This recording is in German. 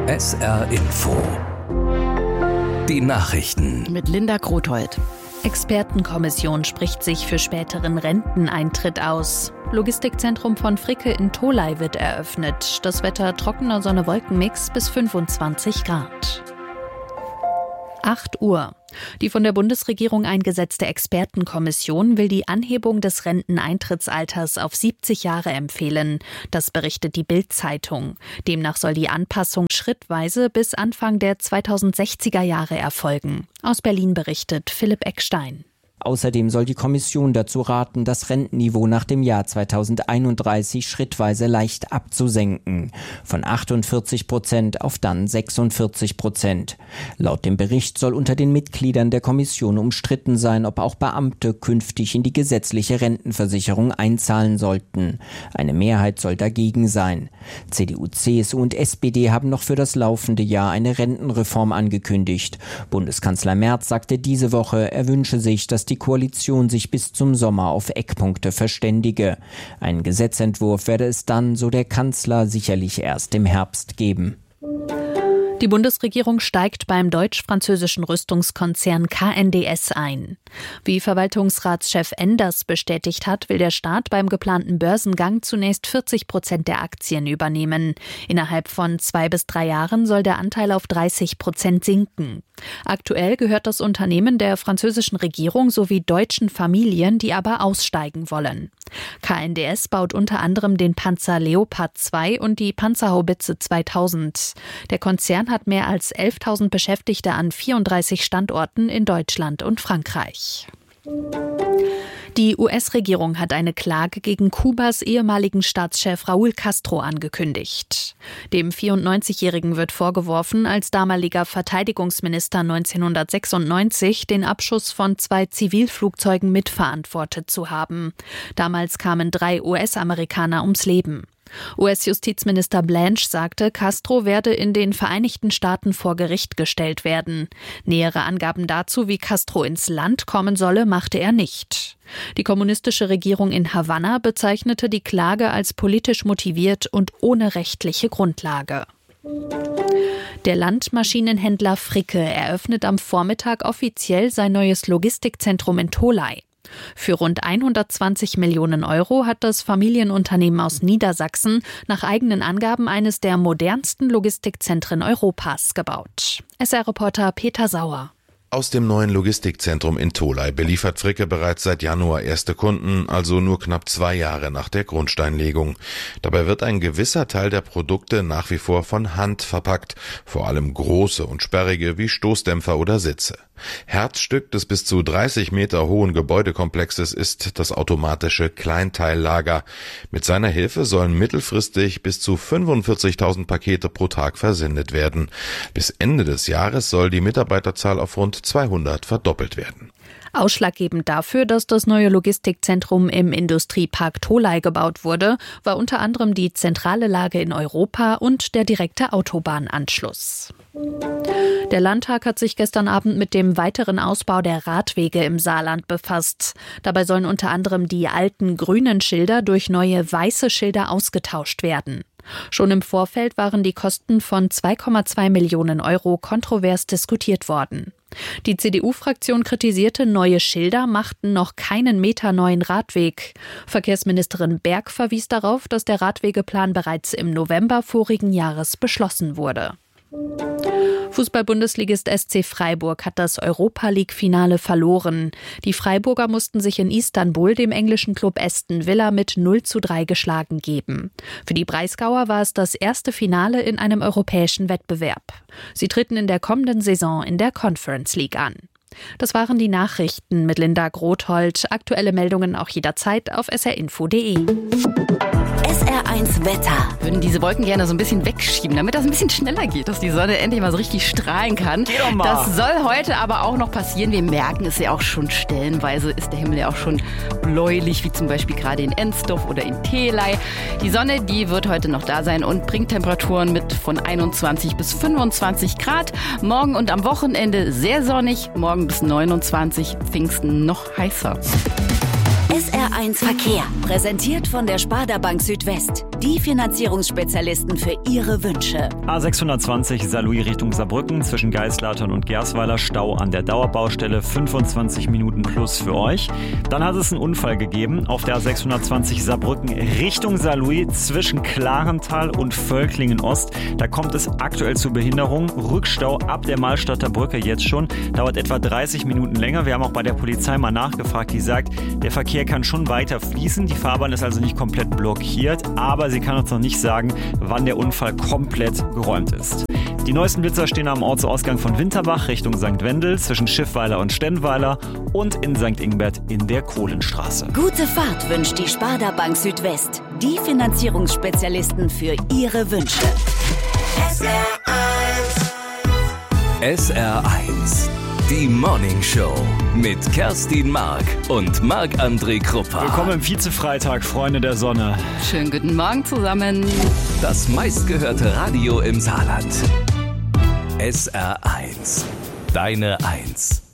SR Info. Die Nachrichten. Mit Linda Grothold. Expertenkommission spricht sich für späteren Renteneintritt aus. Logistikzentrum von Fricke in Tholey wird eröffnet. Das Wetter trockener Sonne-Wolken-Mix bis 25 Grad. 8 Uhr. Die von der Bundesregierung eingesetzte Expertenkommission will die Anhebung des Renteneintrittsalters auf 70 Jahre empfehlen. Das berichtet die Bild-Zeitung. Demnach soll die Anpassung schrittweise bis Anfang der 2060er Jahre erfolgen. Aus Berlin berichtet Philipp Eckstein. Außerdem soll die Kommission dazu raten, das Rentenniveau nach dem Jahr 2031 schrittweise leicht abzusenken. Von 48% auf dann 46%. Laut dem Bericht soll unter den Mitgliedern der Kommission umstritten sein, ob auch Beamte künftig in die gesetzliche Rentenversicherung einzahlen sollten. Eine Mehrheit soll dagegen sein. CDU, CSU und SPD haben noch für das laufende Jahr eine Rentenreform angekündigt. Bundeskanzler Merz sagte diese Woche, er wünsche sich, dass die Koalition sich bis zum Sommer auf Eckpunkte verständige. Einen Gesetzentwurf werde es dann, so der Kanzler, sicherlich erst im Herbst geben. Die Bundesregierung steigt beim deutsch-französischen Rüstungskonzern KNDS ein. Wie Verwaltungsratschef Enders bestätigt hat, will der Staat beim geplanten Börsengang zunächst 40% der Aktien übernehmen. Innerhalb von 2 bis 3 Jahren soll der Anteil auf 30% sinken. Aktuell gehört das Unternehmen der französischen Regierung sowie deutschen Familien, die aber aussteigen wollen. KNDS baut unter anderem den Panzer Leopard 2 und die Panzerhaubitze 2000. Der Konzern hat mehr als 11.000 Beschäftigte an 34 Standorten in Deutschland und Frankreich. Die US-Regierung hat eine Klage gegen Kubas ehemaligen Staatschef Raúl Castro angekündigt. Dem 94-Jährigen wird vorgeworfen, als damaliger Verteidigungsminister 1996 den Abschuss von 2 Zivilflugzeugen mitverantwortet zu haben. Damals kamen 3 US-Amerikaner ums Leben. US-Justizminister Blanche sagte, Castro werde in den Vereinigten Staaten vor Gericht gestellt werden. Nähere Angaben dazu, wie Castro ins Land kommen solle, machte er nicht. Die kommunistische Regierung in Havanna bezeichnete die Klage als politisch motiviert und ohne rechtliche Grundlage. Der Landmaschinenhändler Fricke eröffnet am Vormittag offiziell sein neues Logistikzentrum in Tholey. Für rund 120 Millionen Euro hat das Familienunternehmen aus Niedersachsen nach eigenen Angaben eines der modernsten Logistikzentren Europas gebaut. SR-Reporter Peter Sauer. Aus dem neuen Logistikzentrum in Tholey beliefert Fricke bereits seit Januar erste Kunden, also nur knapp 2 Jahre nach der Grundsteinlegung. Dabei wird ein gewisser Teil der Produkte nach wie vor von Hand verpackt, vor allem große und sperrige wie Stoßdämpfer oder Sitze. Herzstück des bis zu 30 Meter hohen Gebäudekomplexes ist das automatische Kleinteillager. Mit seiner Hilfe sollen mittelfristig bis zu 45.000 Pakete pro Tag versendet werden. Bis Ende des Jahres soll die Mitarbeiterzahl auf rund 200 verdoppelt werden. Ausschlaggebend dafür, dass das neue Logistikzentrum im Industriepark Tholey gebaut wurde, war unter anderem die zentrale Lage in Europa und der direkte Autobahnanschluss. Der Landtag hat sich gestern Abend mit dem weiteren Ausbau der Radwege im Saarland befasst. Dabei sollen unter anderem die alten grünen Schilder durch neue weiße Schilder ausgetauscht werden. Schon im Vorfeld waren die Kosten von 2,2 Millionen Euro kontrovers diskutiert worden. Die CDU-Fraktion kritisierte, neue Schilder machten noch keinen meterneuen Radweg. Verkehrsministerin Berg verwies darauf, dass der Radwegeplan bereits im November vorigen Jahres beschlossen wurde. Fußball-Bundesligist SC Freiburg hat das Europa-League-Finale verloren. Die Freiburger mussten sich in Istanbul dem englischen Club Aston Villa mit 0:3 geschlagen geben. Für die Breisgauer war es das erste Finale in einem europäischen Wettbewerb. Sie treten in der kommenden Saison in der Conference League an. Das waren die Nachrichten mit Linda Grothold. Aktuelle Meldungen auch jederzeit auf srinfo.de. SR1 Wetter. Wir würden diese Wolken gerne so ein bisschen wegschieben, damit das ein bisschen schneller geht, dass die Sonne endlich mal so richtig strahlen kann. Geh doch mal. Das soll heute aber auch noch passieren. Wir merken es ja auch schon stellenweise, ist der Himmel ja auch schon bläulich, wie zum Beispiel gerade in Ensdorf oder in Theley. Die Sonne, die wird heute noch da sein und bringt Temperaturen mit von 21 bis 25 Grad. Morgen und am Wochenende sehr sonnig, morgen bis 29, Pfingsten noch heißer. SR1 SR1 Verkehr. Präsentiert von der Sparda Bank Südwest. Die Finanzierungsspezialisten für Ihre Wünsche. A620 Saarlouis Richtung Saarbrücken zwischen Geislatern und Gersweiler. Stau an der Dauerbaustelle. 25 Minuten plus für euch. Dann hat es einen Unfall gegeben auf der A620 Saarbrücken Richtung Saarlouis zwischen Klarental und Völklingen Ost. Da kommt es aktuell zu Behinderung. Rückstau ab der Malstadter Brücke jetzt schon. Dauert etwa 30 Minuten länger. Wir haben auch bei der Polizei mal nachgefragt. Die sagt, der Verkehr kann schon weiter fließen. Die Fahrbahn ist also nicht komplett blockiert. Aber sie kann uns noch nicht sagen, wann der Unfall komplett geräumt ist. Die neuesten Blitzer stehen am Ortsausgang von Winterbach Richtung St. Wendel zwischen Schiffweiler und Stennweiler und in St. Ingbert in der Kohlenstraße. Gute Fahrt wünscht die Sparda Bank Südwest. Die Finanzierungsspezialisten für Ihre Wünsche. SR1, die Morning Show mit Kerstin Mark und Marc-André Kruppa. Willkommen im Vize-Freitag, Freunde der Sonne. Schönen guten Morgen zusammen. Das meistgehörte Radio im Saarland. SR1, deine Eins.